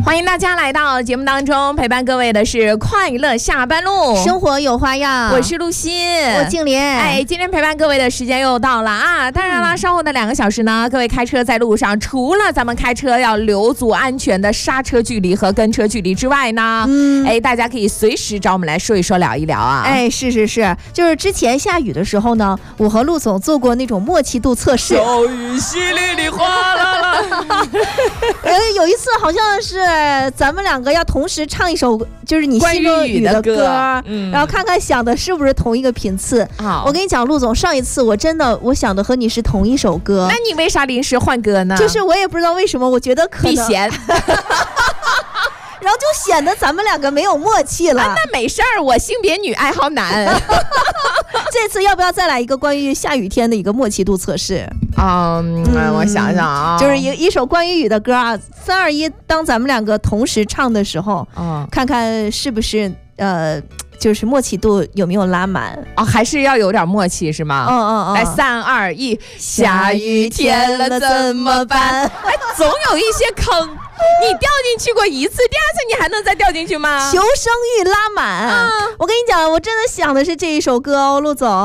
欢迎大家来到节目当中，陪伴各位的是快乐下班路， 生活有花样。 我是陆欣， 我静莲。 今天陪伴各位的时间又到了啊！当然啦，稍后的2个小时呢，各位开车在路上，除了咱们开车要留足安全的刹车距离和跟车距离之外呢，大家可以随时找我们来说一说聊一聊啊。 是，就是之前下雨的时候呢，我和陆总做过那种默契度测试。 小雨淅沥沥哗啦啦。 有一次好像是咱们2个要同时唱一首，就是你心中雨的歌，然后看看想的是不是同一个频次。我跟你讲，陆总，上一次我想的和你是同一首歌。 那你为啥临时换歌呢？ 就是我也不知道为什么，我觉得可能避嫌。 然后就显得咱们2个没有默契了。 那没事儿，我性别女，爱好男。 这次要不要再来一个关于下雨天的一个默契度测试？ 我想想啊， 就是一首关于雨的歌啊，3、2、1，当咱们2个同时唱的时候，看看是不是就是默契度有没有拉满还是要有点默契是吗？来，3、2、1，下雨天了怎么办？总有一些坑。你掉进去过一次，第2次你还能再掉进去吗？ 求生欲拉满。我跟你讲，我真的想的是这一首歌哦，陆总。